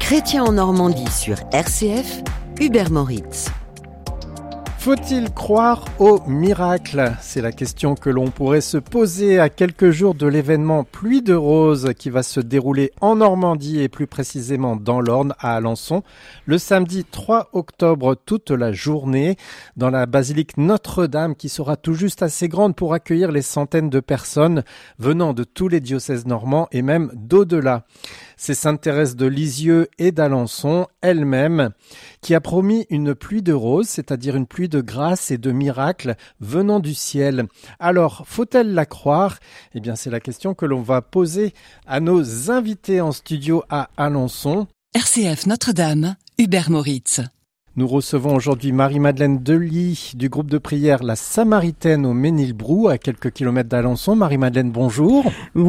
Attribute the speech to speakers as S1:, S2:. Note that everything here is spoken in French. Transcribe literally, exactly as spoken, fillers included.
S1: Chrétien en Normandie sur R C F, Hubert Moritz.
S2: Faut-il croire au miracle ? C'est la question que l'on pourrait se poser à quelques jours de l'événement Pluie de Roses qui va se dérouler en Normandie et plus précisément dans l'Orne à Alençon le samedi trois octobre toute la journée dans la basilique Notre-Dame qui sera tout juste assez grande pour accueillir les centaines de personnes venant de tous les diocèses normands et même d'au-delà. C'est Sainte Thérèse de Lisieux et d'Alençon elle-même qui a promis une pluie de roses, c'est-à-dire une pluie de grâce et de miracles venant du ciel. Alors, faut-elle la croire ? Eh bien, c'est la question que l'on va poser à nos invités en studio à Alençon.
S3: R C F Notre-Dame, Hubert Moritz.
S2: Nous recevons aujourd'hui Marie-Madeleine Delis du groupe de prière La Samaritaine au Ménilbrou, à quelques kilomètres d'Alençon. Marie-Madeleine, bonjour.